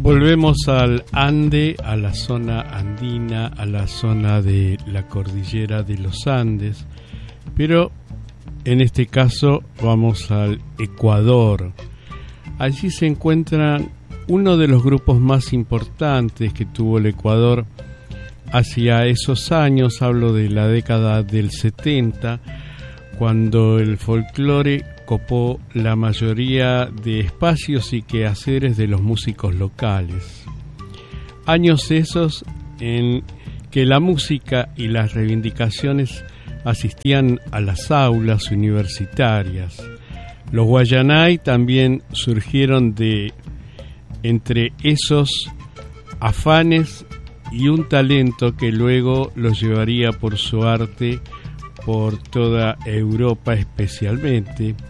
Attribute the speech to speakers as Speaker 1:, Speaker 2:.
Speaker 1: Volvemos al Ande, a la zona andina, a la zona de la cordillera de los Andes, pero en este caso vamos al Ecuador. Allí se encuentran uno de los grupos más importantes que tuvo el Ecuador hacia esos años, hablo de la década del 70, cuando el folclore copó la mayoría de espacios y quehaceres de los músicos locales. Años esos en que la música y las reivindicaciones asistían a las aulas universitarias. Los guayanay también surgieron de entre esos afanes y un talento que luego los llevaría por su arte por toda Europa especialmente.